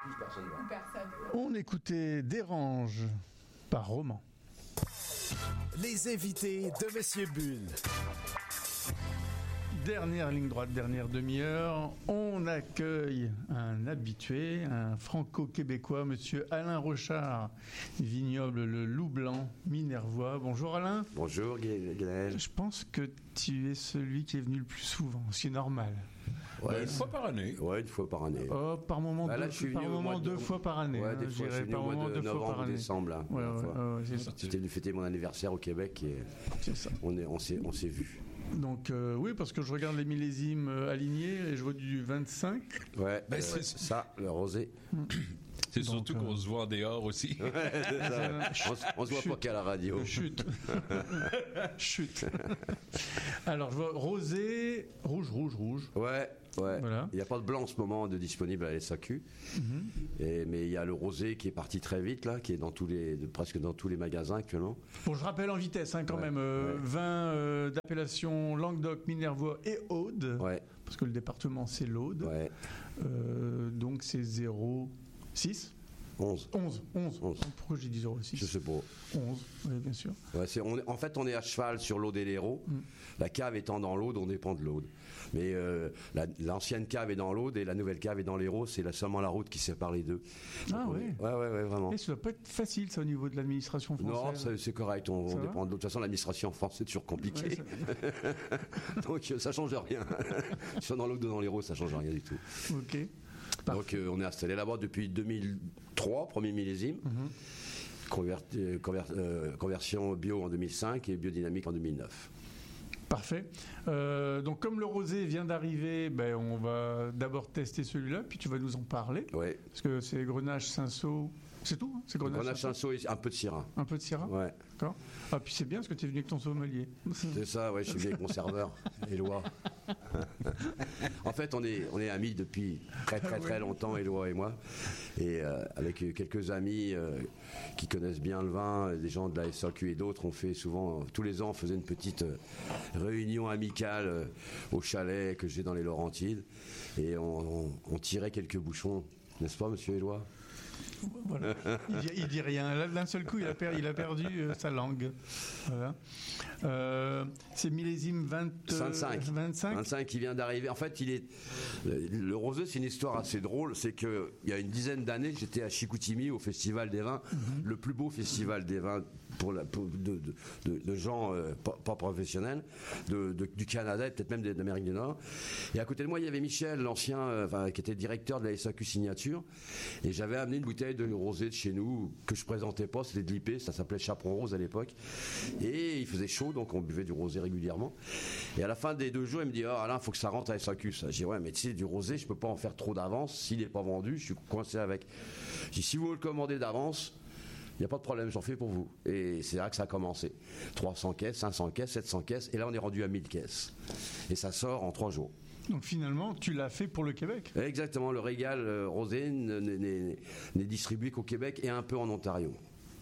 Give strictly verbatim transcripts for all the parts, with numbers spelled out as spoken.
Personne va. Personne. On écoutait Dérange par Roman. Les invités de Monsieur Bull. Dernière ligne droite, dernière demi-heure, on accueille un habitué, un franco-québécois, monsieur Alain Rochard, vignoble Le Loup Blanc, Minervois. Bonjour Alain. Bonjour Gaël. Je pense que tu es celui qui est venu le plus souvent, c'est normal. Ouais, une fois par année. Ouais, une fois par année. Oh, par moment, bah, là, deux, je suis par venu moment au mois de... deux fois par année. Ouais, hein, des fois, je suis venu par au mois moment de deux fois par novembre, année. décembre. Là, ouais, ouais, ouais, c'est ça. J'étais venu fêter mon anniversaire au Québec et c'est ça. on, est, on, s'est, on s'est vus. Donc euh, oui, parce que je regarde les millésimes euh, alignés et je vois du vingt-cinq. Ouais, ben, euh, c'est ça, le rosé. C'est Donc, surtout euh... qu'on se voit en dehors aussi. Ouais, c'est ça. on, on se voit Chut. pas qu'à la radio. Chut. Chut. Alors je vois rosé, rouge, rouge, rouge. Ouais. Ouais. Voilà. Il n'y a pas de blanc en ce moment de disponible à la S A Q, mm-hmm. et, mais il y a le rosé qui est parti très vite là, qui est dans tous les, de, presque dans tous les magasins actuellement. Bon, je rappelle en vitesse hein, quand ouais. même, euh, ouais. vin euh, d'appellation Languedoc, Minervois et Aude, ouais. parce que le département c'est l'Aude, ouais. euh, donc c'est zéro six. onze. onze. onze. onze. Pourquoi j'ai dit zéro six ? Je sais pas. onze, oui, bien sûr. Ouais, c'est, on, en fait, on est à cheval sur l'Aude et l'Hérault. Mm. La cave étant dans l'Aude, on dépend de l'Aude. Mais euh, la, l'ancienne cave est dans l'Aude et la nouvelle cave est dans l'Hérault. C'est là seulement la route qui sépare les deux. Ah oui. Ouais, ouais, ouais, vraiment. Et ça doit pas être facile, ça, au niveau de l'administration française. Non, c'est, c'est correct. On, on dépend. De toute façon, l'administration en France, c'est toujours compliqué. Ouais, ça... Donc, ça change rien. Soit dans l'Aude ou dans l'Hérault, ça change rien du tout. Ok. Parfait. Donc euh, on est installé là-bas depuis deux mille trois, premier millésime, mm-hmm. Conver- euh, conver- euh, conversion bio en deux mille cinq et biodynamique en deux mille neuf. Parfait. Euh, donc comme le rosé vient d'arriver, ben, on va d'abord tester celui-là, puis tu vas nous en parler. Ouais. Parce que c'est Grenache, Cinsault, c'est tout hein, c'est Grenache, Grenache, Cinsault et un peu de Syrah. Un peu de Syrah. Ouais. D'accord. Ah puis c'est bien parce que tu es venu avec ton sommelier. C'est ça, ouais, je suis venu avec mon serveur, Éloi. En fait, on est, on est amis depuis très très très longtemps, Éloi et moi, et euh, avec quelques amis euh, qui connaissent bien le vin, des gens de la S A Q et d'autres, on fait souvent, tous les ans, on faisait une petite euh, réunion amicale euh, au chalet que j'ai dans les Laurentides, et on, on, on tirait quelques bouchons, n'est-ce pas, monsieur Éloi ? Voilà. Il, dit, il dit rien. D'un seul coup, il a, per, il a perdu euh, sa langue. Voilà. Euh, c'est millésime vingt, vingt-cinq. vingt-cinq. vingt-cinq qui vient d'arriver. En fait, il est le, le rosé, c'est une histoire assez drôle. C'est que il y a une dizaine d'années, j'étais à Chicoutimi au Festival des vins, mm-hmm. le plus beau festival des vins pour, la, pour de, de, de, de gens euh, pas, pas professionnels de, de, du Canada et peut-être même d'Amérique du Nord. Et à côté de moi, il y avait Michel, l'ancien, euh, enfin, qui était directeur de la S A Q Signature, et j'avais amené une bouteille de rosé de chez nous que je présentais pas, c'était de l'I P, ça s'appelait Chaperon Rose à l'époque, et il faisait chaud donc on buvait du rosé régulièrement, et à la fin des deux jours il me dit oh Alain, faut que ça rentre à S A Q ça. J'ai dit ouais mais tu sais du rosé je peux pas en faire trop d'avance, s'il n'est pas vendu je suis coincé avec. J'ai dit si vous le commandez d'avance il n'y a pas de problème, j'en fais pour vous. Et c'est là que ça a commencé. trois cents caisses, cinq cents caisses, sept cents caisses, et là on est rendu à mille caisses. Et ça sort en trois jours. Donc finalement, tu l'as fait pour le Québec. Exactement, le régal euh, rosé n'est, n'est, n'est distribué qu'au Québec et un peu en Ontario.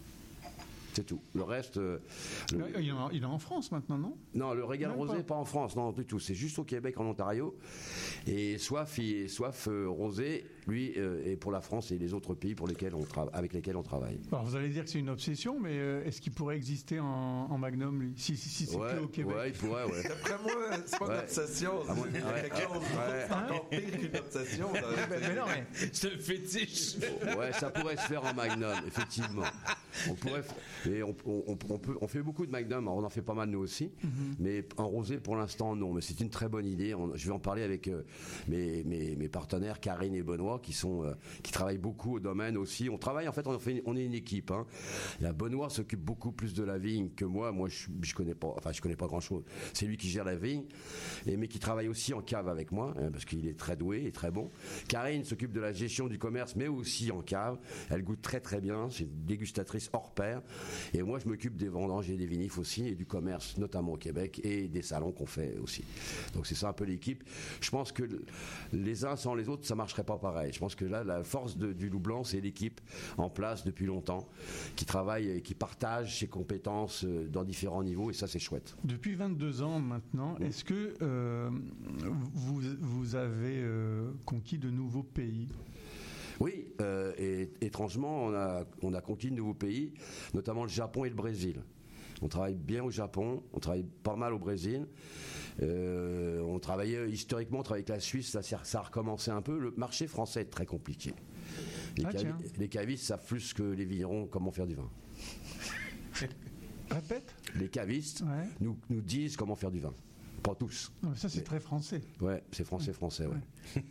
C'est tout. Le reste... Euh, le... Il, est en, il est en France maintenant, non ? Non, le régal Même rosé, pas. pas en France, non du tout. C'est juste au Québec, en Ontario. Et Soif, il, Soif euh, rosé, lui, euh, est pour la France et les autres pays pour lesquels on tra- avec lesquels on travaille. Alors vous allez dire que c'est une obsession, mais euh, est-ce qu'il pourrait exister en, en Magnum, lui, si, si, si c'est ouais, que au Québec ? Ouais, il pourrait, ouais. D'après moi, c'est pas ouais. une obsession. Ah, moi, c'est ouais, quelque chose ouais. c'est encore pire qu'une obsession. mais, mais non, mais... C'est un fétiche. Ouais, ça pourrait se faire en Magnum, effectivement. On pourrait, et on, on, on, peut, on fait beaucoup de Magnum, on en fait pas mal nous aussi, mm-hmm. mais en rosé pour l'instant non, mais c'est une très bonne idée. On, je vais en parler avec euh, mes, mes, mes partenaires Karine et Benoît qui sont euh, qui travaillent beaucoup au domaine aussi. On travaille en fait, on, fait, on est une équipe. Hein. La Benoît s'occupe beaucoup plus de la vigne que moi. Moi, je, je connais pas, enfin je connais pas grand chose. C'est lui qui gère la vigne, et mais qui travaille aussi en cave avec moi hein, parce qu'il est très doué et très bon. Karine s'occupe de la gestion du commerce, mais aussi en cave. Elle goûte très très bien. C'est une dégustatrice hors pair. Et moi, je m'occupe des vendanges et des vinifs aussi, et du commerce, notamment au Québec, et des salons qu'on fait aussi. Donc c'est ça un peu l'équipe. Je pense que les uns sans les autres, ça marcherait pas pareil. Je pense que là, la force de, du Loup Blanc, c'est l'équipe en place depuis longtemps, qui travaille et qui partage ses compétences dans différents niveaux, et ça, c'est chouette. Depuis vingt-deux ans maintenant, mmh. est-ce que euh, vous, vous avez euh, conquis de nouveaux pays ? Oui, euh, et étrangement, on a, on a conquis de nouveaux pays, notamment le Japon et le Brésil. On travaille bien au Japon, on travaille pas mal au Brésil. Euh, on travaillait historiquement, on travaillait avec la Suisse, ça, ça a recommencé un peu. Le marché français est très compliqué. Les, Ah, cavi- tiens. les cavistes savent plus que les vignerons comment faire du vin. Répète. Les cavistes Ouais. nous, nous disent comment faire du vin. Pas tous. Non, mais ça, c'est Mais- très français. Ouais, c'est français, français, ouais.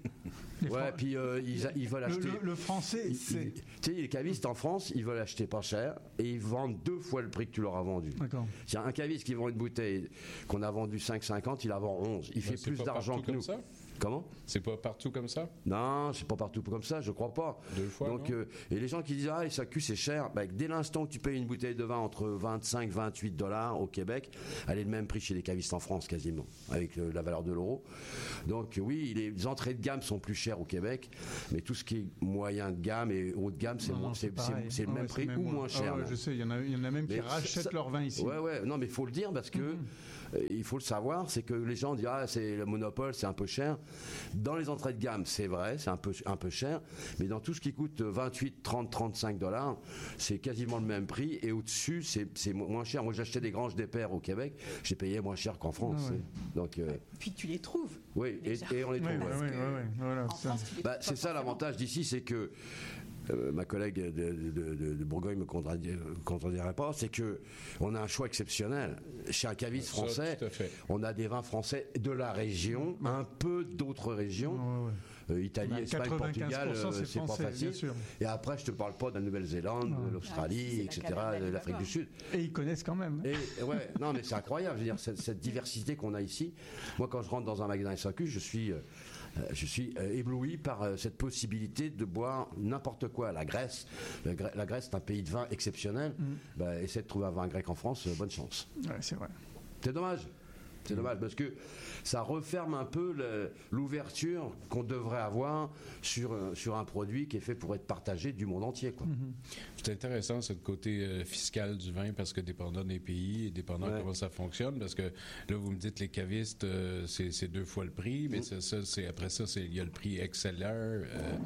Les Ouais, Fran- puis euh, ils, a- ils veulent le, acheter. le- le français, Ils- c'est. ils- Tu sais, les cavistes en France, ils veulent acheter pas cher et ils vendent deux fois le prix que tu leur as vendu. D'accord. Il y a un caviste qui vend une bouteille qu'on a vendue cinq cinquante, il la vend onze. Il fait Ben, c'est plus pas d'argent partout que nous. comme ça? Comment? C'est pas partout comme ça? Non, c'est pas partout comme ça, je crois pas. Deux fois, Donc, non? euh, et les gens qui disent ah, les S A Q c'est cher, ben, dès l'instant que tu payes une bouteille de vin entre vingt-cinq et vingt-huit dollars au Québec, elle est le même prix chez les cavistes en France quasiment, avec euh, la valeur de l'euro. Donc oui, les entrées de gamme sont plus chères au Québec, mais tout ce qui est moyen de gamme et haut de gamme, c'est Non, moins- non, c'est c'est- pareil. c'est le Ah même ouais, prix c'est ou même moins cher. Ah ouais, même. je sais, il y en a, il y en a même qui Mais rachètent ça- leur vin ici. Ouais, ouais, non, mais il faut le dire parce que Mhm. euh, il faut le savoir, c'est que les gens disent ah c'est le monopole, c'est un peu cher. Dans les entrées de gamme, c'est vrai, c'est un peu un peu cher, mais dans tout ce qui coûte vingt-huit, trente, trente-cinq dollars, c'est quasiment le même prix et au-dessus c'est c'est mo- moins cher. Moi j'achetais des granges des pères au Québec, j'ai payé moins cher qu'en France. Ah ouais. Donc euh, Puis tu les trouves. oui, et, Déjà. et on les Oui, trouve. oui, ouais. oui, Parce que oui, oui, voilà, En ça. France, tu les Bah, trouves c'est pas ça forcément. l'avantage d'ici, c'est que euh, ma collègue de, de- de- de Bourgogne me contredit- euh, contredirait pas, c'est que on a un choix exceptionnel. Chez un caviste Ça, français, tout à fait. on a des vins français de la région, un peu d'autres régions. Ouais, ouais. Euh, Italie, Bah, Espagne, quatre-vingt-quinze Portugal, pour cent, euh, c'est c'est pas français, facile. bien sûr. Et après, je te parle pas de la Nouvelle-Zélande, Non. de l'Australie, Ah, c'est et la cetera, Cabernet de l'Afrique là-bas. du Sud. Et ils connaissent quand même. Et ouais, non, mais c'est incroyable. Je veux dire, cette, cette diversité qu'on a ici. Moi, quand je rentre dans un magasin S A Q, je suis, euh, euh, je suis euh, ébloui par euh, cette possibilité de boire n'importe quoi. La Grèce, la, Grè- la Grèce, c'est un pays de vin exceptionnel. Bah, essaie de trouver un vin grec en France, euh, bonne chance. Ouais, c'est vrai. C'est dommage. C'est dommage parce que ça referme un peu le- l'ouverture qu'on devrait avoir sur, euh, sur un produit qui est fait pour être partagé du monde entier. Quoi. C'est intéressant, ce côté euh, fiscal du vin, parce que dépendant des pays et dépendant Ouais. comment ça fonctionne, parce que là, vous me dites les cavistes, euh, c'est c'est deux fois le prix, mais c'est ça, c'est après ça, c'est- il y a le prix Exceller euh,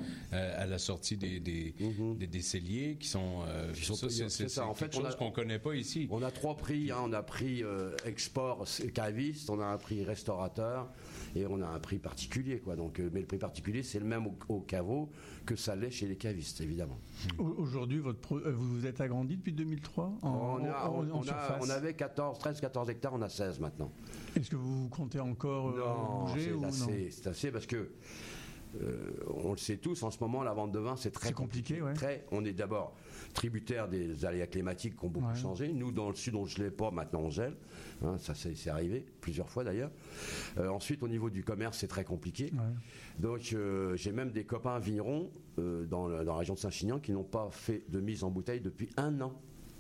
à, à la sortie des, des, des, des celliers qui sont... euh, Qui sont ça, payants, c'est c'est ça. c'est En fait, quelque on a- chose qu'on connaît pas ici. On a trois prix. Hein. On a prix euh, export c'est caviste, on a un prix restaurateur et on a un prix particulier. Quoi. Donc, euh, mais le prix particulier, c'est le même au, au caveau que ça l'est chez les cavistes, évidemment. Au- Aujourd'hui, votre pro- euh, vous vous êtes agrandi depuis deux mille trois en, on, a- en- on- en on a- surface. on avait quatorze, treize, quatorze hectares, on a seize maintenant. Est-ce que vous comptez encore euh, Non, bouger c'est ou non assez, c'est assez parce que euh, on le sait tous, en ce moment, la vente de vin, c'est très C'est compliqué, ouais. Très, on est d'abord tributaire des aléas climatiques qui ont beaucoup Ouais. changé. Nous, dans le sud, on ne gelait pas, maintenant on gèle. Hein, ça, c'est c'est arrivé plusieurs fois d'ailleurs. Euh, ensuite, au niveau du commerce, c'est très compliqué. Ouais. Donc, euh, j'ai même des copains vignerons euh, dans, le- dans la région de Saint-Chinian qui n'ont pas fait de mise en bouteille depuis un an.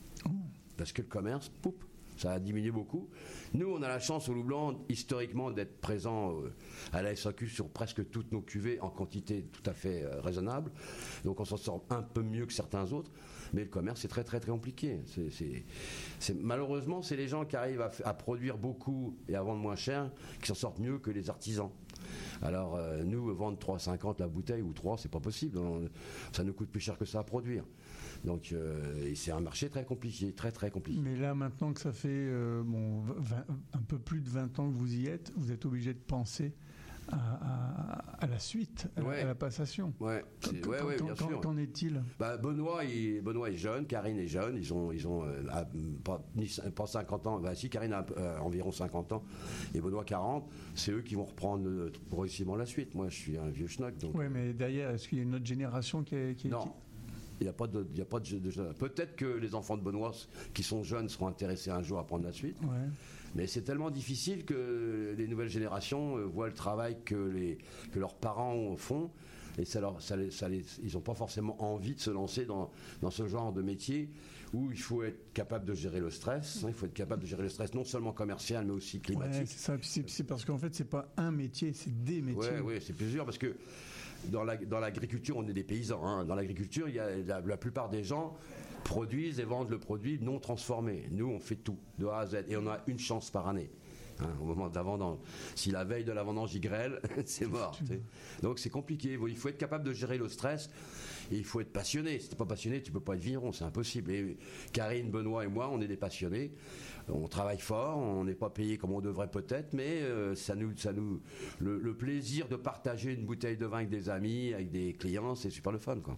Parce que le commerce, poup, ça a diminué beaucoup. Nous, on a la chance au Loup-Blanc, historiquement, d'être présent euh, à la S A Q sur presque toutes nos cuvées en quantité tout à fait euh, raisonnable. Donc, on s'en sort un peu mieux que certains autres. Mais le commerce, c'est très, très, très compliqué. C'est, c'est- c'est- malheureusement, c'est les gens qui arrivent à, f- à produire beaucoup et à vendre moins cher qui s'en sortent mieux que les artisans. Alors, euh, nous, vendre trois cinquante la bouteille ou trois, c'est pas possible. On- ça nous coûte plus cher que ça à produire. Donc, euh, et c'est un marché très compliqué, très, très compliqué. Mais là, maintenant que ça fait euh, bon, vingt- un peu plus de vingt ans que vous y êtes, vous êtes obligé de penser à, à- à la suite, à, la- Ouais. à la passation. Ouais, c'est- Qu'en- ouais, ouais, qu'en- bien qu'en- sûr. Qu'en est-il? Bah, Benoît, il, Benoît est jeune, Karine est jeune, ils ont, ils ont euh, à- pas, ni cin- pas cinquante ans, bah, si Karine a euh, environ cinquante ans et Benoît quarante, c'est eux qui vont reprendre euh, progressivement la suite. Moi, je suis un vieux schnock, donc Oui, mais derrière, est-ce qu'il y a une autre génération qui est. Qui est- non. qui- Il n'y a pas de, il y a pas de, de- peut-être que les enfants de Benoît qui sont jeunes seront intéressés un jour à prendre la suite. Ouais. Mais c'est tellement difficile que les nouvelles générations euh, voient le travail que, les, que leurs parents font. Et ça leur, ça les- ça les- ils n'ont pas forcément envie de se lancer dans, dans ce genre de métier où il faut être capable de gérer le stress. hein, il faut être capable de gérer le stress non seulement commercial, mais aussi Ouais, climatique. c'est ça. Puis c'est- c'est parce qu'en fait, c'est pas un métier, c'est des métiers. Oui, ouais, c'est plusieurs parce que dans la- dans l'agriculture, on est des paysans. hein. Dans l'agriculture, il y a la, la plupart des gens produisent et vendent le produit non transformé. Nous, on fait tout de A à Z et on a une chance par année. Hein, au moment de la vendange. Si la veille de la vendange il grêle, c'est mort. Tu sais. Donc c'est compliqué. Il faut être capable de gérer le stress et il faut être passionné. Si tu n'es pas passionné, tu ne peux pas être vigneron, c'est impossible. Et Karine, Benoît et moi, on est des passionnés. On travaille fort, on n'est pas payé comme on devrait peut-être, mais euh, ça nous, ça nous, le, le plaisir de partager une bouteille de vin avec des amis, avec des clients, c'est super le fun, quoi.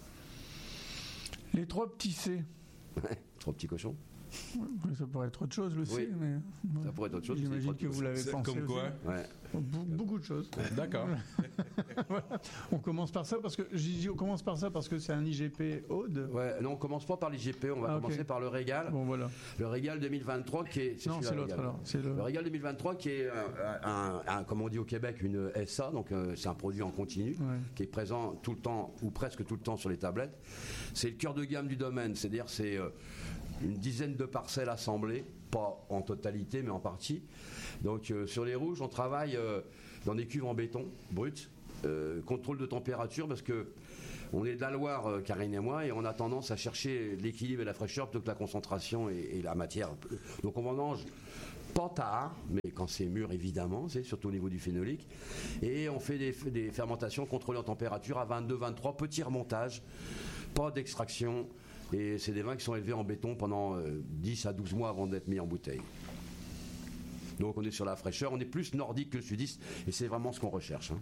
Les trois petits C. Trois petits cochons. Ouais, ça pourrait être autre chose, le C, Oui. mais ouais. Ça pourrait être autre chose. J'imagine que vous l'avez C'est pensé comme quoi? aussi. Ouais. Be- beaucoup de choses. D'accord. Voilà. On commence par ça parce que j'ai dit on commence par ça parce que c'est un I G P Aude. Ouais, non, on commence pas par l'I G P, on va Ah, ok. commencer par le Régal. Bon voilà. Le Régal deux mille vingt-trois qui est. Non, celui-là, c'est le l'autre Régal. alors. C'est le... Le Régal deux mille vingt-trois qui est un, un- un- comme on dit au Québec, une S A, donc euh, c'est un produit en continu, Ouais. qui est présent tout le temps, ou presque tout le temps sur les tablettes. C'est le cœur de gamme du domaine, c'est-à-dire c'est euh, une dizaine de parcelles assemblées, pas en totalité mais en partie. Donc euh, sur les rouges, on travaille euh, dans des cuves en béton brut, euh, contrôle de température parce que on est de la Loire, euh, Karine et moi, et on a tendance à chercher l'équilibre et la fraîcheur plutôt que la concentration et, et la matière. Donc on vendange pas tard, mais quand c'est mûr évidemment, c'est surtout au niveau du phénolique. Et on fait des, des fermentations contrôlées en température à vingt-deux vingt-trois, petit remontage, pas d'extraction. Et c'est des vins qui sont élevés en béton pendant euh, dix à douze mois avant d'être mis en bouteille. Donc on est sur la fraîcheur, on est plus nordique que sudiste, et c'est vraiment ce qu'on recherche. Hein.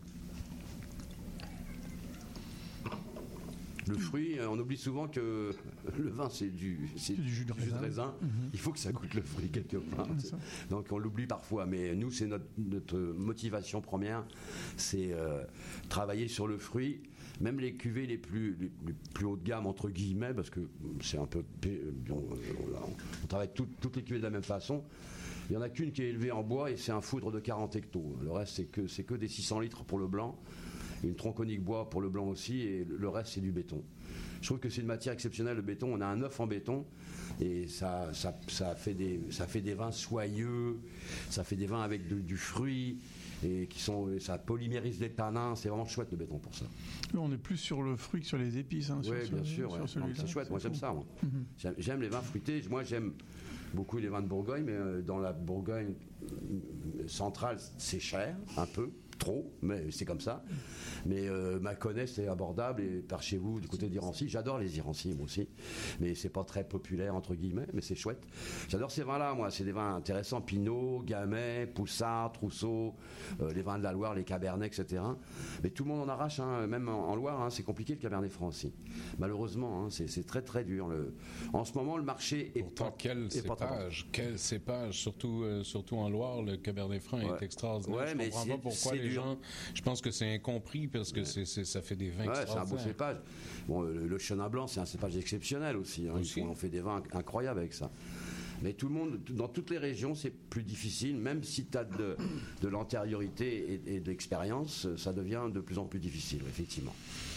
Le fruit, euh, on oublie souvent que le vin c'est du, c'est du jus de raisin. Mm-hmm. Il faut que ça goûte le fruit quelque part. Ouais, tu sais. ça. Donc on l'oublie parfois, mais nous c'est notre, notre motivation première, c'est euh, travailler sur le fruit. Même les cuvées les plus, les, les plus haut de gamme, entre guillemets, parce que c'est un peu. On, on, on travaille tout, toutes les cuvées de la même façon. Il n'y en a qu'une qui est élevée en bois et c'est un foudre de quarante hectos. Le reste, c'est que, c'est que des six cents litres pour le blanc, une tronconique bois pour le blanc aussi, et le reste, c'est du béton. Je trouve que c'est une matière exceptionnelle, le béton. On a un œuf en béton et ça, ça, ça, fait des, ça fait des vins soyeux, ça fait des vins avec de, du fruit. Et qui sont, ça polymérise les tanins, c'est vraiment chouette le béton pour ça. On est plus sur le fruit que sur les épices. Hein, Oui, sur bien ce- sûr, sur ouais. celui-là. Non, c'est chouette, moi j'aime ça. Moi. Mhm. J'aime, j'aime les vins fruités, moi j'aime beaucoup les vins de Bourgogne, mais euh, dans la Bourgogne euh, centrale, c'est cher, un peu, trop, mais c'est comme ça. Mais euh, Mâconnais, c'est abordable, et par chez vous, du côté d'Irancy, j'adore les Irancy, moi aussi, mais c'est pas très populaire, entre guillemets, mais c'est chouette. J'adore ces vins-là, moi, c'est des vins intéressants, Pinot, Gamay, Poussard, Trousseau, euh, les vins de la Loire, les Cabernets, et cetera. Mais tout le monde en arrache, hein, même en, en Loire, hein, c'est compliqué le Cabernet Franc aussi. Malheureusement, hein, c'est, c'est très très dur. Le... En ce moment, le marché est Pourtant, pas, quel est pas très bon. cépage, quel cépage, surtout, euh, surtout en Loire, le Cabernet Franc Ouais. est extraordinaire. Ouais, je mais comprends c'est- pas pourquoi c'est les dur. gens. Je pense que c'est incompris parce que c'est, c'est- ça fait des vins Ouais, c'est un beau extraordinaires. cépage. Bon, le, le Chenin blanc, c'est un cépage exceptionnel aussi. Hein. Ils Aussi. font- on fait des vins inc- incroyables avec ça. Mais tout le monde, dans toutes les régions, c'est plus difficile. Même si tu as de, de l'antériorité et, et de l'expérience, ça devient de plus en plus difficile, effectivement.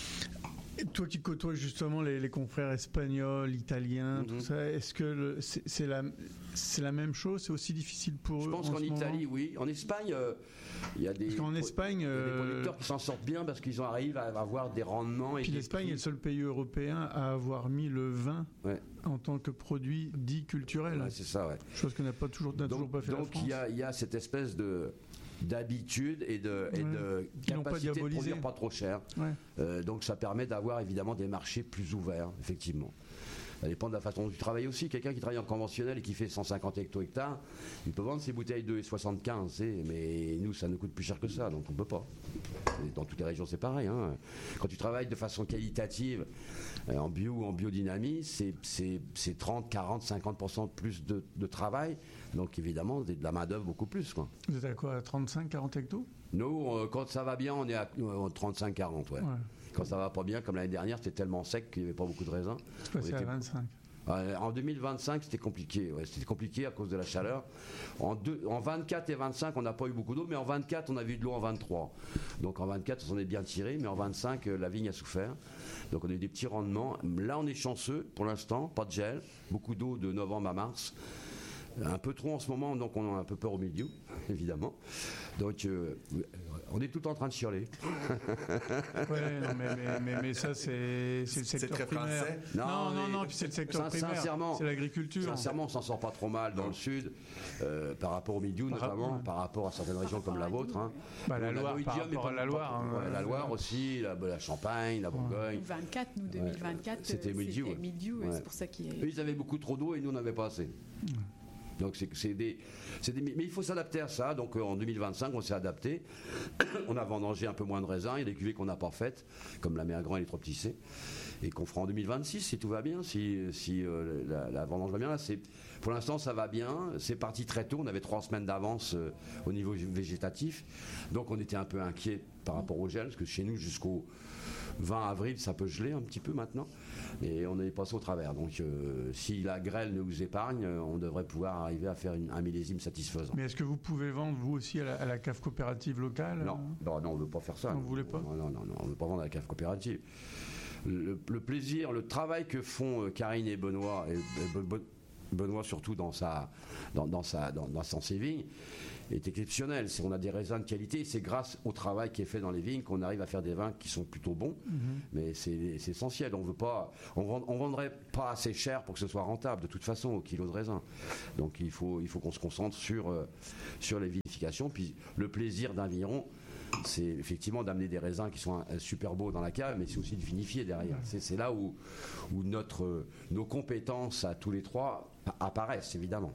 Et toi qui côtoies justement les, les confrères espagnols, italiens, Mhm. tout ça, est-ce que le- c'est, c'est la, c'est la même chose? C'est aussi difficile pour Je eux pense en qu'en ce moment Italie, oui. En Espagne, euh, il y a des, Parce qu'en Espagne, il y a des euh, producteurs qui s'en sortent bien parce qu'ils en arrivent à avoir des rendements. Et Puis des l'Espagne prix. est le seul pays européen à avoir mis le vin Ouais. en tant que produit dit culturel. Ouais, c'est ça, ouais. Chose que n'a pas toujours, n'a toujours Donc, pas fait la donc France. il y a, il y a cette espèce de d'habitude et de, et Ouais. de Ils n'ont pas capacité de diabolisé. produire pas trop cher. Ouais. Euh, donc ça permet d'avoir évidemment des marchés plus ouverts, effectivement. Ça dépend de la façon dont tu travailles aussi. Quelqu'un qui travaille en conventionnel et qui fait cent cinquante hecto-hectares, il peut vendre ses bouteilles de soixante-quinze, tu sais, mais nous, ça nous coûte plus cher que ça, donc on ne peut pas. Et dans toutes les régions, c'est pareil. Hein. Quand tu travailles de façon qualitative, euh, en bio ou en biodynamie, c'est, c'est, c'est trente, quarante, cinquante pour cent de plus de, de travail. Donc évidemment, c'est de la main-d'œuvre beaucoup plus, quoi. Vous êtes à quoi, à trente-cinq, quarante hectos? Nous, euh, quand ça va bien, on est à euh, trente-cinq quarante, ouais. Ouais. Quand ça va pas bien, comme l'année dernière, c'était tellement sec qu'il n'y avait pas beaucoup de raisins. C'est passé On à était- vingt-cinq. Euh, en deux mille vingt-cinq, c'était compliqué. Ouais, c'était compliqué à cause de la chaleur. En, deux- en vingt-quatre et vingt-cinq, on n'a pas eu beaucoup d'eau, mais en vingt-quatre, on a vu de l'eau en vingt-trois. Donc en vingt-quatre, on s'en est bien tiré, mais en vingt-cinq, euh, la vigne a souffert. Donc on a eu des petits rendements. Là, on est chanceux pour l'instant, pas de gel, beaucoup d'eau de novembre à mars. Un peu trop en ce moment, donc on a un peu peur au milieu, évidemment. Donc euh, on est tout le temps en train de chialer. Ouais, non, mais, mais, mais, mais ça, c'est, c'est le C'est secteur très primaire. français. Non, non, non, mais non, puis c'est le secteur sin- primaire. sincèrement, C'est l'agriculture. Sincèrement, on s'en sort pas trop mal dans le sud, euh, par rapport au milieu Par notamment, rapport- par rapport à certaines régions comme la vôtre. Hein. Bah, la On a Loire, nos par idiomes, mais rapport à pas- la pas- Loire, hein, ouais, ouais. la Loire aussi, la, la Champagne, la Bourgogne. vingt-quatre, nous, deux mille vingt-quatre, Ouais. C'était euh, mildiou, ouais. mildiou, et Ouais. c'est pour ça qu'il y a... Eux, ils avaient beaucoup trop d'eau et nous, on n'avait pas assez. Donc c'est, c'est des, c'est des- mais il faut s'adapter à ça. Donc euh, en deux mille vingt-cinq, on s'est adapté. On a vendangé un peu moins de raisins. Il y a des cuvées qu'on n'a pas faites, comme la Mère Grand et les Trois Petits C, et qu'on fera en deux mille vingt-six si tout va bien, si, si euh, la, la vendange va bien. Là, c'est, pour l'instant, ça va bien. C'est parti très tôt. On avait trois semaines d'avance euh, au niveau végétatif. Donc on était un peu inquiet par rapport au gel, parce que chez nous, jusqu'au vingt avril, ça peut geler un petit peu maintenant, mais on est passé au travers. Donc, euh, si la grêle nous épargne, euh, on devrait pouvoir arriver à faire une- un millésime satisfaisant. Mais est-ce que vous pouvez vendre, vous aussi, à la, à la cave coopérative locale? Non, non, non, on ne veut pas faire ça. Non, vous voulez pas Non, non, non, non, on ne veut pas vendre à la cave coopérative. Le, le plaisir, le travail que font euh, Karine et Benoît, et, et Be- Be- Benoît surtout dans sa, dans, dans sa, dans, dans ses vignes, est exceptionnel. C'est, on a des raisins de qualité et c'est grâce au travail qui est fait dans les vignes qu'on arrive à faire des vins qui sont plutôt bons. Mais c'est, c'est essentiel. On veut pas, on, vend- on vendrait pas assez cher pour que ce soit rentable de toute façon au kilo de raisin. Donc il faut, il faut qu'on se concentre sur, euh, sur les vinifications. Puis le plaisir d'un vigneron, c'est effectivement d'amener des raisins qui sont euh, super beaux dans la cave, mais c'est aussi de vinifier derrière. C'est, c'est là où, où notre, euh, nos compétences à tous les trois apparaissent évidemment.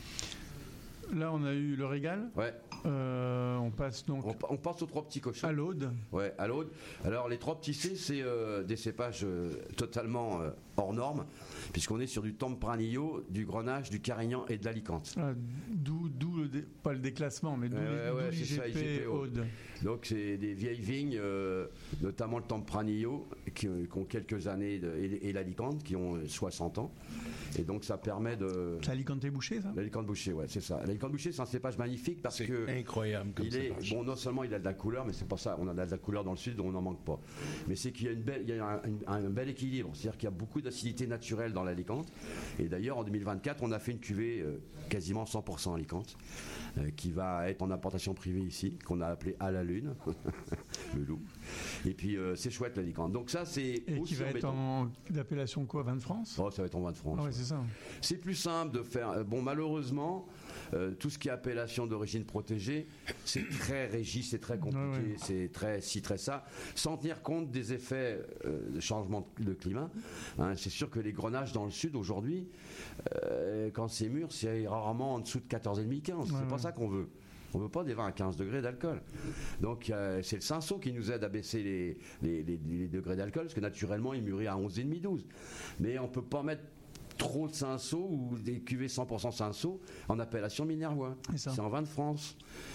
Là, on a eu le régal. Ouais. Euh, on passe donc On, on passe aux trois petits cochons. à l'Aude. Ouais, à l'Aude. Alors les trois petits C, c'est euh, des cépages euh, totalement euh, hors normes, puisqu'on est sur du Tempranillo, du Grenache, du Carignan et de l'Alicante. Ah, D'où, d'où le dé- pas le déclassement, mais d'où, Ouais, les- ouais, d'où ouais, c'est ça, l'I G P I G P Aude. Donc c'est des vieilles vignes, euh, notamment le Tempranillo, qui, euh, qui ont quelques années, de- et, et l'Alicante, qui ont euh, soixante ans. Et donc ça permet de... C'est Alicante bouché, ça? L'Alicante Boucher, ouais, c'est ça. L'Alicante Boucher, c'est un cépage magnifique parce C'est que... incroyable comme Il est, cépage. bon, non seulement il a de la couleur, mais c'est pas ça. On a de la couleur dans le sud, donc on n'en manque pas. Mais c'est qu'il y a, une belle, il y a un, une- un bel équilibre. C'est-à-dire qu'il y a beaucoup d'acidité naturelle dans l'Alicante. Et d'ailleurs, en deux mille vingt-quatre, on a fait une cuvée euh, quasiment cent pour cent Alicante, euh, qui va être en importation privée ici, qu'on a appelé À la Lune, le loup. Et puis, euh, c'est chouette l'Alicante. Donc ça, c'est Et aussi qui va être embêtant. en d'appellation quoi? Vin de France? Oh, ça va être en vin de France. Ah ouais, c'est ça. C'est plus simple de faire. euh, Bon, malheureusement, euh, tout ce qui est appellation d'origine protégée, c'est très régi, c'est très compliqué, Ouais, ouais. c'est très ci, très ça, sans tenir compte des effets euh, de changement de climat. Hein, c'est sûr que les grenaches dans le sud aujourd'hui, euh, quand c'est mûr, c'est rarement en dessous de quatorze virgule cinq quinze. Ouais, c'est pas ouais. ça qu'on veut. On ne veut pas des vins à quinze degrés d'alcool. Donc euh, c'est le cinceau qui nous aide à baisser les, les- les- les degrés d'alcool, parce que naturellement il mûrit à onze virgule cinq douze. Mais on ne peut pas mettre trop de cinceau ou des cuvées cent pour cent cinceau en appellation minervois. C'est ça. C'est en vin de France.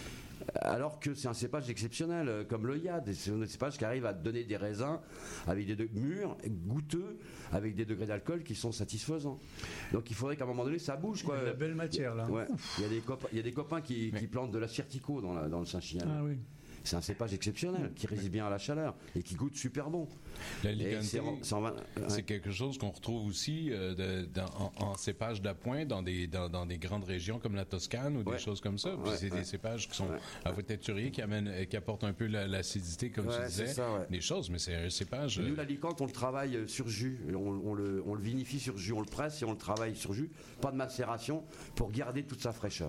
Alors que c'est un cépage exceptionnel, euh, comme le Yad. C'est un cépage qui arrive à donner des raisins avec des de- mûrs, goûteux, avec des degrés d'alcool qui sont satisfaisants. Donc il faudrait qu'à un moment donné ça bouge. Il y a Quoi. de la belle matière, là. Ouais. Il y a des copains, il y a des copains qui, qui plantent de la Certico dans, la- dans le Saint-Chinian. Ah oui. C'est un cépage exceptionnel qui résiste bien à la chaleur et qui goûte super bon. La Et Ligante, c'est en- c'est en vingt- c'est ouais. quelque chose qu'on retrouve aussi euh, de- dans- en, en cépage d'appoint dans des, dans, dans des grandes régions comme la Toscane ou des Ouais. choses comme ça. Puis Ouais, c'est ouais. des cépages qui sont Ouais. à voie têturier, qui, amènent, euh, qui apportent un peu la- l'acidité, comme Ouais, tu disais. c'est ça, ouais. Des choses, mais c'est un cépage. Et Nous, euh, l'Alicante, on le travaille sur jus. On, on le, on le vinifie sur jus, on le presse et on le travaille sur jus. Pas de macération pour garder toute sa fraîcheur.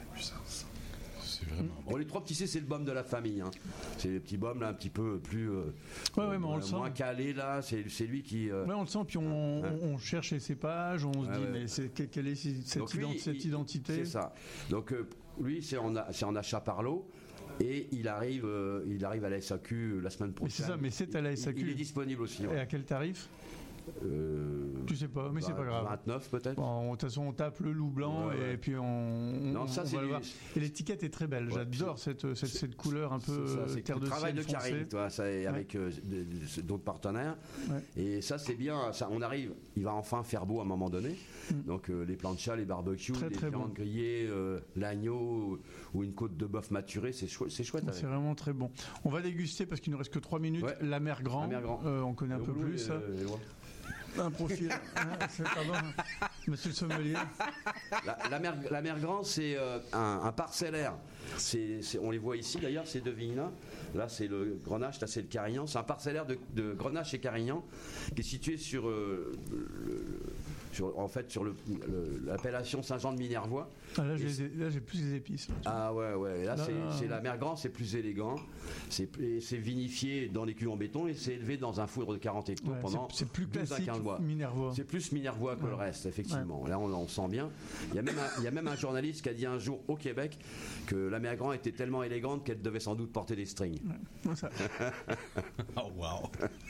c'est vraiment Bon, les trois petits C, c'est le baume de la famille. Hein. C'est les petits baumes là, un petit peu plus. euh, Ouais, ouais, mais on euh, le sent. moins calé là. C'est, c'est lui qui. euh, Ouais, on le sent, puis on, Ouais. on- on cherche les cépages, on se Ouais, dit, ouais. mais c'est, que- quelle est cette, Donc lui, ident- cette il- identité? C'est ça. Donc euh, lui, c'est en, a- c'est en achat par lot. Et il arrive, euh, il arrive à la S A Q la semaine Mais prochaine. c'est ça, mais c'est à la S A Q. Il, il est disponible aussi. Et Ouais. à quel tarif? Euh, Tu sais pas, mais c'est pas grave. vingt-neuf peut-être. Bon, de toute façon, on tape le loup blanc Ouais, ouais. et puis on, Non, on- ça, on c'est va le du- voir. Et l'étiquette est très belle. Ouais, J'adore puis- cette, cette, cette couleur un peu C'est ça, euh, c'est terre le de travail ciel de Karine, foncé. toi, ça, et avec euh, de- de- d'autres partenaires. Ouais. Et ça, c'est bien. Ça, on arrive, il va enfin faire beau à un moment donné. Mm. Donc euh, les planchas, les barbecues, Très, les très viandes bon. grillées, euh, l'agneau ou une côte de bœuf maturée, c'est chouette. C'est chouette. C'est vraiment très bon. On va déguster parce qu'il nous reste que trois minutes. Ouais. La mer Grand, La Mer Grand. Euh, on connaît un peu plus. ça. Euh, ouais. Un profil. Hein, c'est, pardon, monsieur le sommelier. La, la, mer, la mer Grand, c'est euh, un, un parcellaire. C'est, c'est, on les voit ici d'ailleurs, ces deux vignes-là. Là, c'est le Grenache, là, c'est le Carignan. C'est un parcellaire de, de Grenache et Carignan qui est situé sur, euh, le, sur en fait, sur le, le, l'appellation Saint-Jean-de-Minervois. Ah, là, j'ai, là, j'ai plus les épices. Là. Ah ouais, ouais. Là, là c'est, là, c'est là. la mer Grand, c'est plus élégant. C'est, c'est vinifié dans les cuves en béton et c'est élevé dans un four de quarante hectos Ouais, pendant c'est, c'est plus douze à classique quinze mois. Minervois. C'est plus Minervois que Ouais. le reste, effectivement. Ouais. Là, on, on sent bien. Il y, a même un, il y a même un journaliste qui a dit un jour au Québec que la mer Grand était tellement élégante qu'elle devait sans doute porter des strings. Ouais. Ça. Oh, wow!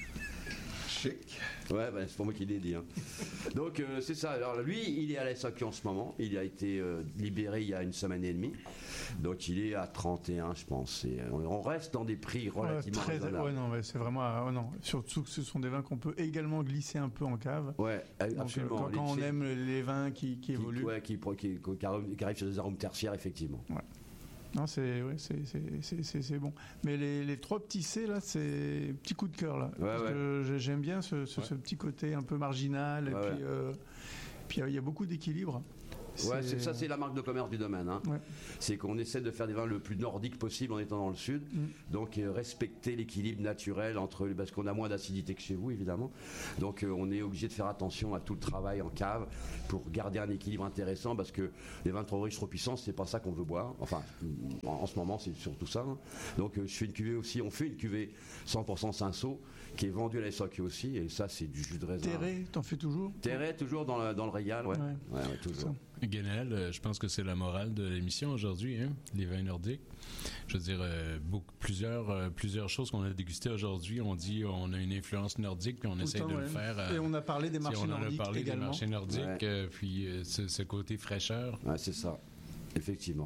Chic. Ouais, ben, c'est pour moi qui l'ai dit. Hein. Donc, euh, c'est ça. Alors, lui, il est à la S A Q en ce moment. Il a été euh, libéré il y a une semaine et demie. Donc, il est à trente et un, je pense. Et, euh, on reste dans des prix relativement Ouais, très, raisonnables. ouais, non, ouais, c'est vraiment. euh, ouais, non. Surtout que ce sont des vins qu'on peut également glisser un peu en cave. Ouais, Donc, absolument. Quand, quand on Les- aime les vins qui, qui qui, évoluent. ouais, qui, qui, qui arrivent qui arrivent sur des arômes tertiaires, effectivement. Non, c'est, ouais, c'est, c'est, c'est, c'est, c'est bon. Mais les, les trois petits C, là, c'est petit coup de cœur, là. Ouais, Parce ouais. que j'ai- j'aime bien ce, ce, Ouais. ce petit côté un peu marginal. Et Ouais, puis, ouais. euh, puis euh, il y a beaucoup d'équilibre. Ouais, c'est, ça, c'est la marque de commerce du domaine. Hein. Ouais. C'est qu'on essaie de faire des vins le plus nordique possible en étant dans le sud. Mm. Donc, euh, respecter l'équilibre naturel entre. Parce qu'on a moins d'acidité que chez vous, évidemment. Donc, euh, on est obligé de faire attention à tout le travail en cave pour garder un équilibre intéressant. Parce que les vins trop riches, trop puissants, c'est pas ça qu'on veut boire. Enfin, en, en ce moment, c'est surtout ça. Hein. Donc, euh, je fais une cuvée aussi. On fait une cuvée cent pour cent Cinsault qui est vendue à la S A Q aussi. Et ça, c'est du jus de raisin. Terré, t'en fais toujours Terré, toujours dans le, dans le régal. Ouais, Ouais. ouais, ouais, toujours. Ça. Guénel, euh, je pense que c'est la morale de l'émission aujourd'hui, hein, les vins nordiques. Je veux dire, euh, beaucoup, plusieurs, euh, plusieurs choses qu'on a dégustées aujourd'hui, on dit on a une influence nordique, puis on essaie Autant, de ouais. le faire. euh, Et on a parlé des si marchés on en a nordiques parlé également. des marchés nordiques, Ouais. euh, puis euh, ce, ce côté fraîcheur. Ouais, c'est ça. Effectivement.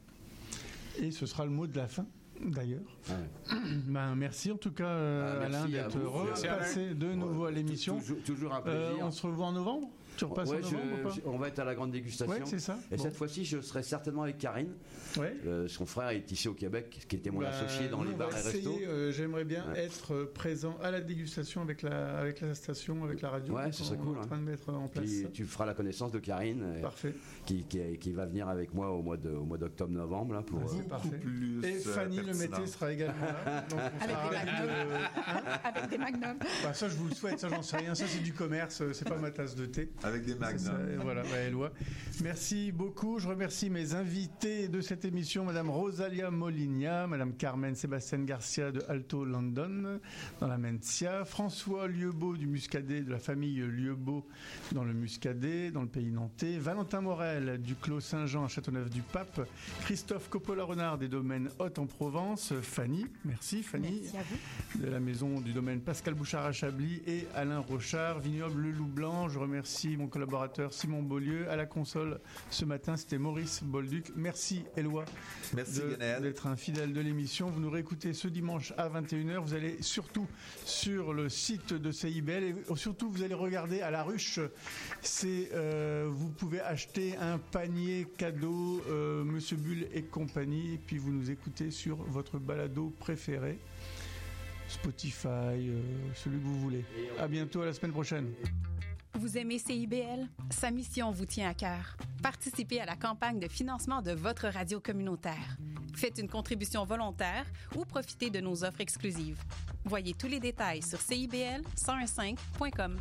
Et ce sera le mot de la fin, d'ailleurs. Ouais. Ben, merci en tout cas, euh, Ah, merci Alain, à d'être vous. Merci, repassé de nouveau à l'émission. Toujours, toujours un Euh, plaisir. on se revoit en novembre. Tu repasses Ouais, en je- novembre ou pas je- on va être à la grande dégustation. Ouais, c'est ça. Et Bon. cette fois-ci, je serai certainement avec Karine. Ouais. Euh, son frère est ici au Québec, qui était mon Bah, associé dans nous, les on va bars et restos. essayer, euh, J'aimerais bien Ouais. être euh, présent à la dégustation avec la, avec la station, avec la radio. Ouais, Donc, ce serait on cool, est en hein. train de mettre en place Puis ça. tu feras la connaissance de Karine, euh, Parfait. qui, qui, qui va venir avec moi au mois de, au mois d'octobre-novembre là pour. Vas-y. euh, C'est parfait. Plus, Et euh, Fanny Le pertinent. Mété sera également là. Donc on Avec sera des ravis magnums. de- Hein Avec des magnums. Bah, ça, je vous le souhaite, ça, j'en sais rien. Ça, c'est du commerce, euh, c'est pas ma tasse de thé. Avec des C'est magnums. ça, et voilà, bah, Éloi. Merci beaucoup. Je remercie mes invités de cette émission, Madame Rosalia Moligna, Madame Carmen Sébastien Garcia de Alto London, dans la Mencia, François Lieubeau du Muscadet, de la famille Lieubeau dans le Muscadet, dans le pays nantais, Valentin Morel du Clos Saint-Jean à Châteauneuf-du-Pape, Christophe Coppola-Renard des domaines Haute en Provence, Fanny, merci Fanny, Merci à vous. de la maison du domaine Pascal Bouchard à Chablis et Alain Rochard, vignoble Le Loup Blanc. Je remercie mon collaborateur Simon Beaulieu. À la console ce matin, c'était Maurice Bolduc. Merci Éloi Merci, de- Guénel. d'être un fidèle de l'émission. Vous nous réécoutez ce dimanche à vingt et une heures. Vous allez surtout sur le site de C I B L et surtout vous allez regarder à la ruche. C'est, euh, vous pouvez acheter un panier cadeau euh, Monsieur Bull et compagnie. Et puis vous nous écoutez sur votre balado préféré. Spotify, euh, celui que vous voulez. À bientôt, à la semaine prochaine. Vous aimez C I B L? Sa mission vous tient à cœur. Participez à la campagne de financement de votre radio communautaire. Faites une contribution volontaire ou profitez de nos offres exclusives. Voyez tous les détails sur C I B L cent quinze point com.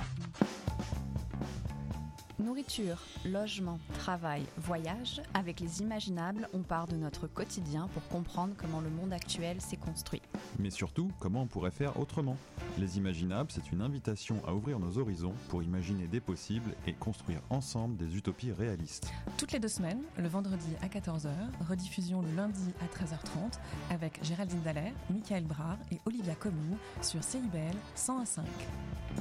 Nourriture, logement, travail, voyage, avec les imaginables, on part de notre quotidien pour comprendre comment le monde actuel s'est construit. Mais surtout, comment on pourrait faire autrement? Les Imaginables, c'est une invitation à ouvrir nos horizons pour imaginer des possibles et construire ensemble des utopies réalistes. Toutes les deux semaines, le vendredi à quatorze heures, rediffusion le lundi à treize heures trente avec Géraldine Dallaire, Michael Brard et Olivia Commune sur C I B L cent un virgule cinq.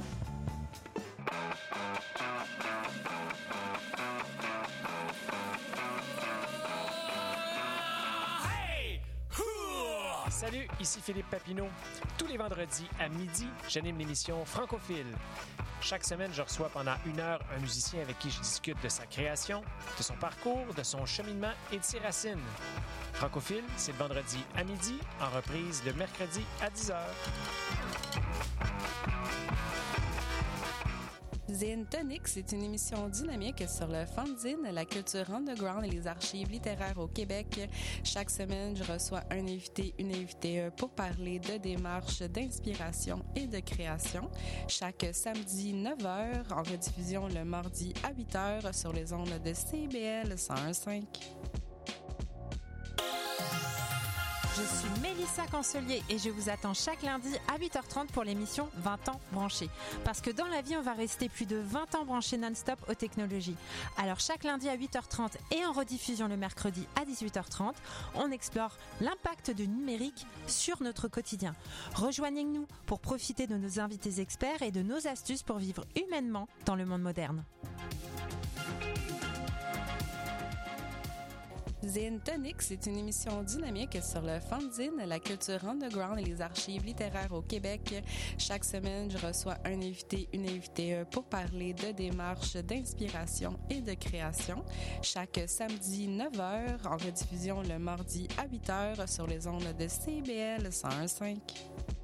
Salut, ici Philippe Papineau. Tous les vendredis à midi, j'anime l'émission Francophile. Chaque semaine, je reçois pendant une heure un musicien avec qui je discute de sa création, de son parcours, de son cheminement et de ses racines. Francophile, c'est le vendredi à midi, en reprise le mercredi à dix heures. Zine Tonic, c'est une émission dynamique sur le fanzine, la culture underground et les archives littéraires au Québec. Chaque semaine, je reçois un invité, une invitée pour parler de démarches, d'inspiration et de création. Chaque samedi, neuf heures, en rediffusion le mardi à huit heures sur les ondes de C I B L cent un virgule cinq. Je suis Mélissa Cancelier et je vous attends chaque lundi à huit heures trente pour l'émission vingt ans branchés. Parce que dans la vie, on va rester plus de vingt ans branchés non-stop aux technologies. Alors chaque lundi à huit heures trente et en rediffusion le mercredi à dix-huit heures trente, on explore l'impact du numérique sur notre quotidien. Rejoignez-nous pour profiter de nos invités experts et de nos astuces pour vivre humainement dans le monde moderne. Zine Tonic, c'est une émission dynamique sur le fanzine, la culture underground et les archives littéraires au Québec. Chaque semaine, je reçois un invité, une invitée pour parler de démarches, d'inspiration et de création. Chaque samedi, neuf heures, en rediffusion le mardi à huit heures sur les ondes de C I B L cent un virgule cinq.